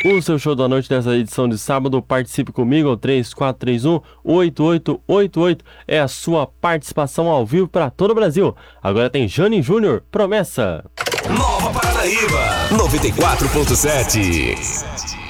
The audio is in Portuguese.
O seu show da noite dessa edição de sábado, participe comigo ao 3431-8888. É a sua participação ao vivo para todo o Brasil. Agora tem Jani Júnior, Promessa. Nova Paranaíba, 94.7.